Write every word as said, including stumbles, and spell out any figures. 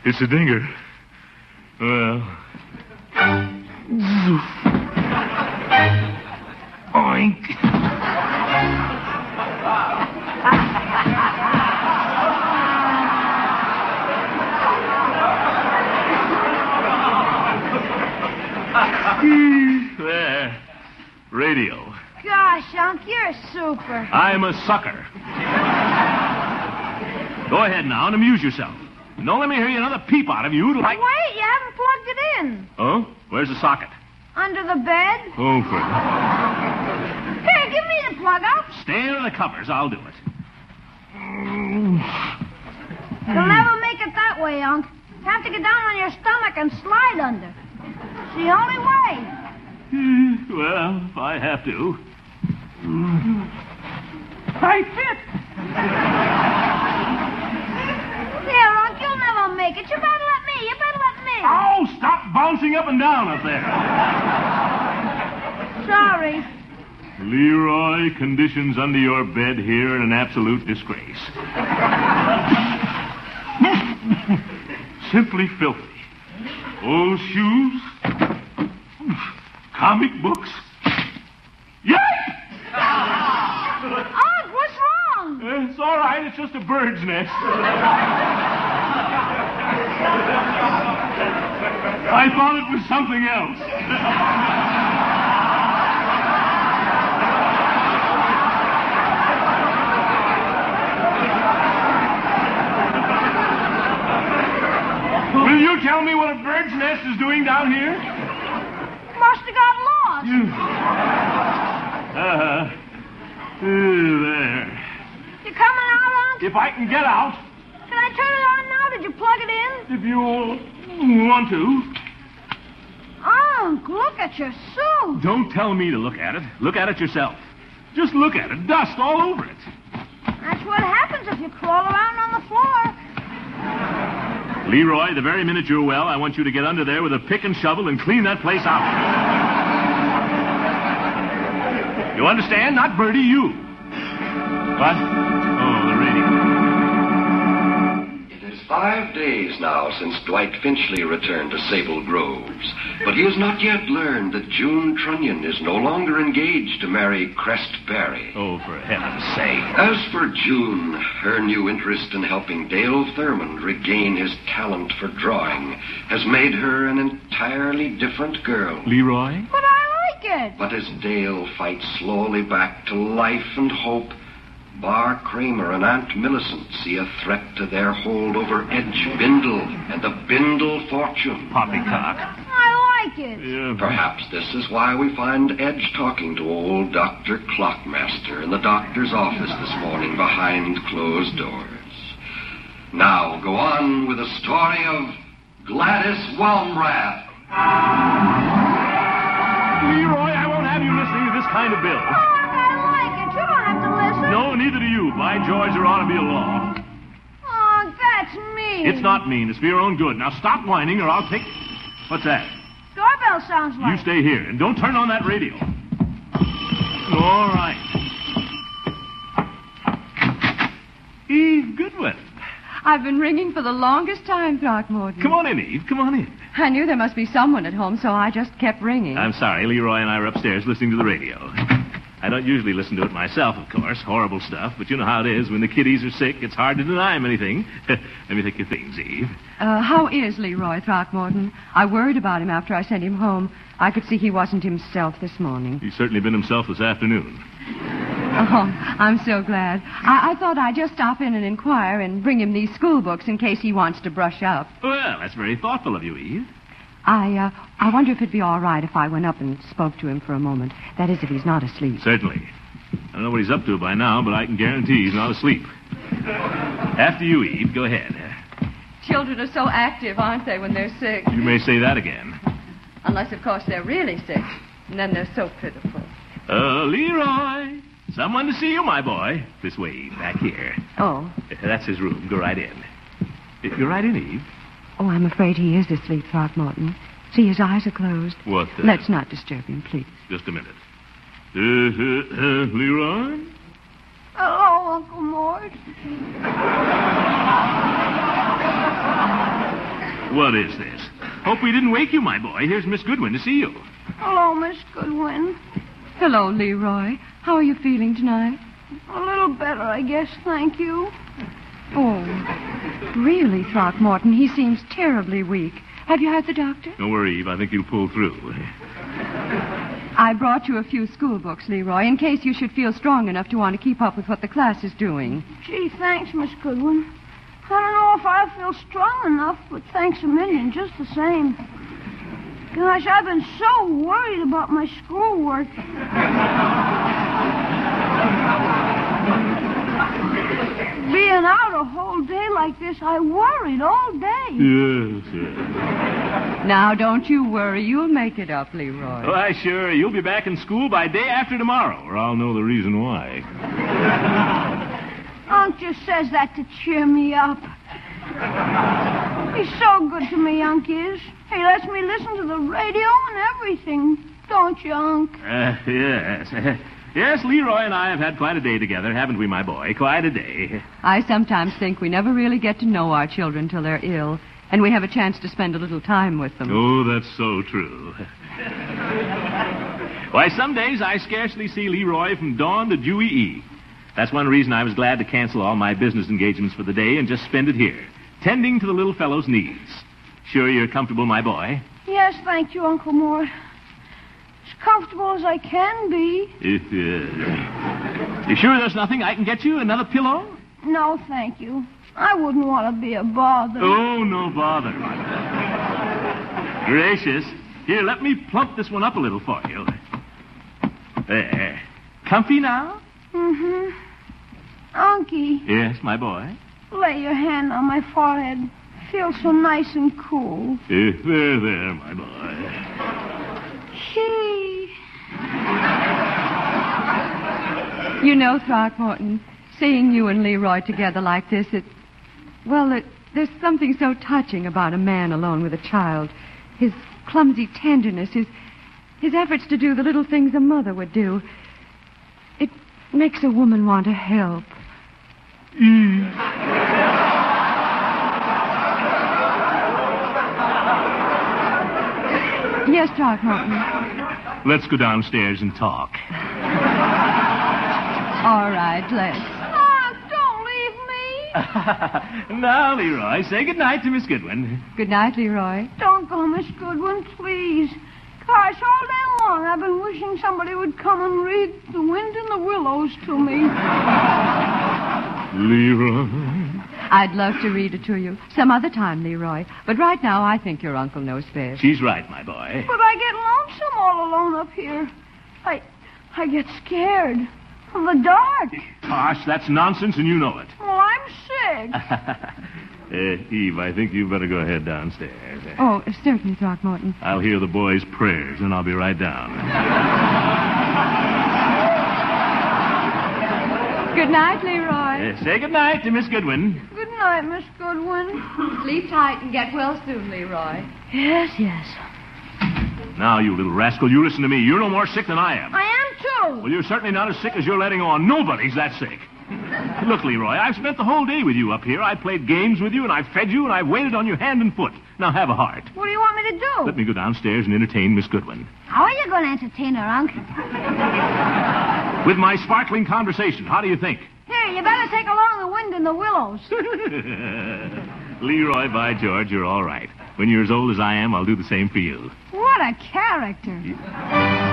It's a dinger. Well. Oink. There. Radio. Gosh, Unc, you're super. I'm a sucker. Go ahead now and amuse yourself. And don't let me hear you another peep out of you like... Wait, you haven't plugged it in. Oh? Where's the socket? Under the bed. Oh, for... Here, give me the plug out. Stay under the covers. I'll do it. You'll never make it that way, Unc. You have to get down on your stomach and slide under. It's the only way. Well, if I have to. I fit. Here, Unc, you'll never make it. You better let me. You better let me. Oh, stop bouncing up and down up there. Sorry. Leroy, conditions under your bed here are an absolute disgrace. Simply filthy. Old shoes. Comic books. Yay! Unc, what's wrong? Uh, it's all right. It's just a bird's nest. I thought it was something else. Will you tell me what a bird's nest is doing down here? Must have got lost. You... Uh-huh. Uh, there. You coming out, Unc? If I can get out. Can I turn it on now? Did you plug it in? If you want to. Unc, look at your suit. Don't tell me to look at it. Look at it yourself. Just look at it. Dust all over it. That's what happens if you crawl around on the floor. Leroy, the very minute you're well, I want you to get under there with a pick and shovel and clean that place out. You understand? Not Bertie, you. What? Oh, the radio. It is five days now since Dwight Finchley returned to Sable Groves, but he has not yet learned that June Trunnion is no longer engaged to marry Crest Barry. Oh, for heaven's sake. As for June, her new interest in helping Dale Thurmond regain his talent for drawing has made her an entirely different girl. Leroy? But I like it. But as Dale fights slowly back to life and hope, Bar Kramer and Aunt Millicent see a threat to their hold over Edge Bindle and the Bindle fortune. Poppycock. I like it. Yeah. Perhaps this is why we find Edge talking to old Doctor Clockmaster in the doctor's office this morning behind closed doors. Now go on with the story of Gladys Walmrath. Leroy, I won't have you listening to this kind of bill. Oh, I like it. You don't have to listen. No, neither do you. By George, there ought to be a law. Oh, that's mean. It's not mean. It's for your own good. Now stop whining or I'll take... What's that? Doorbell sounds like. You stay here and don't turn on that radio. All right. Eve Goodwin. I've been ringing for the longest time, Throckmorton. Come on in, Eve. Come on in. I knew there must be someone at home, so I just kept ringing. I'm sorry. Leroy and I are upstairs listening to the radio. I don't usually listen to it myself, of course. Horrible stuff. But you know how it is. When the kiddies are sick, it's hard to deny them anything. Let me think of things, Eve. Uh, how is Leroy, Throckmorton? I worried about him after I sent him home. I could see he wasn't himself this morning. He's certainly been himself this afternoon. Oh, I'm so glad. I, I thought I'd just stop in and inquire and bring him these school books in case he wants to brush up. Well, that's very thoughtful of you, Eve. I, uh, I wonder if it'd be all right if I went up and spoke to him for a moment. That is, if he's not asleep. Certainly. I don't know what he's up to by now, but I can guarantee he's not asleep. After you, Eve. Go ahead. Children are so active, aren't they, when they're sick? You may say that again. Unless, of course, they're really sick. And then they're so pitiful. Uh, Leroy. Someone to see you, my boy. This way, Eve. Back here. Oh. That's his room. Go right in. Go right in, Eve. Oh, I'm afraid he is asleep, Throckmorton. See, his eyes are closed. What the... Let's not disturb him, please. Just a minute. Uh, uh, uh, Leroy? Hello, Uncle Mort. What is this? Hope we didn't wake you, my boy. Here's Miss Goodwin to see you. Hello, Miss Goodwin. Hello, Leroy. How are you feeling tonight? A little better, I guess, thank you. Oh, really, Throckmorton? He seems terribly weak. Have you had the doctor? Don't worry, Eve. I think you'll pull through. I brought you a few school books, Leroy, in case you should feel strong enough to want to keep up with what the class is doing. Gee, thanks, Miss Goodwin. I don't know if I feel strong enough, but thanks a million, just the same. Gosh, I've been so worried about my schoolwork. Being out a whole day like this, I worried all day. Yes, yes. Now, don't you worry. You'll make it up, Leroy. Why, sure. You'll be back in school by day after tomorrow, or I'll know the reason why. Unc just says that to cheer me up. He's so good to me, Unc is. He lets me listen to the radio and everything. Don't you, Unc? Uh, yes. Yes, Leroy and I have had quite a day together, haven't we, my boy? Quite a day. I sometimes think we never really get to know our children till they're ill, and we have a chance to spend a little time with them. Oh, that's so true. Why, some days I scarcely see Leroy from dawn to dewy eve. That's one reason I was glad to cancel all my business engagements for the day and just spend it here, tending to the little fellow's needs. Sure you're comfortable, my boy? Yes, thank you, Uncle Mort. As comfortable as I can be. If, uh, you sure there's nothing I can get you? Another pillow? No, thank you. I wouldn't want to be a bother. Oh, no bother. Gracious. Here, let me plump this one up a little for you. There. Comfy now? Mm-hmm. Unky. Yes, my boy. Lay your hand on my forehead. Feels so nice and cool. Uh, there, there, my boy. Gee. You know, Throckmorton, seeing you and Leroy together like this, it... Well, it, there's something so touching about a man alone with a child. His clumsy tenderness, his, his efforts to do the little things a mother would do. It makes a woman want to help. Mm. Yes, Throckmorton. Let's go downstairs and talk. All right, let's. Oh, don't leave me. Now, Leroy, say goodnight to Miss Goodwin. Good night, Leroy. Don't go, Miss Goodwin, please. Gosh, all day long I've been wishing somebody would come and read The Wind in the Willows to me. Leroy. I'd love to read it to you some other time, Leroy. But right now, I think your uncle knows best. She's right, my boy. But I get lonesome all alone up here. I I get scared of the dark. Gosh, that's nonsense, and you know it. Well, I'm sick. uh, Eve, I think you better go ahead downstairs. Oh, certainly, Throckmorton. I'll hear the boys' prayers, and I'll be right down. Good night, Leroy. Uh, say goodnight to Miss Goodwin. Good night, Miss Goodwin. Sleep tight and get well soon, Leroy. Yes, yes. Now, you little rascal, you listen to me. You're no more sick than I am. I am, too. Well, you're certainly not as sick as you're letting on. Nobody's that sick. Look, Leroy, I've spent the whole day with you up here. I played games with you, and I've fed you, and I've waited on you hand and foot. Now, have a heart. What do you want me to do? Let me go downstairs and entertain Miss Goodwin. How are you going to entertain her, Unc? With my sparkling conversation. How do you think? Here, you better take along The Wind in the Willows. Leroy, by George, you're all right. When you're as old as I am, I'll do the same for you. What a character.